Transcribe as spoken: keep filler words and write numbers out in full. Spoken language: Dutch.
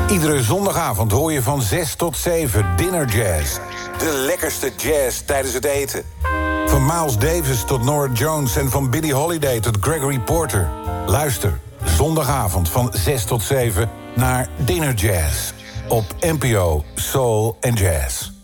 Iedere zondagavond hoor je van zes tot zeven Dinner Jazz. De lekkerste jazz tijdens het eten. Van Miles Davis tot Norah Jones en van Billie Holiday tot Gregory Porter. Luister zondagavond van zes tot zeven naar Dinner Jazz op N P O Soul and Jazz.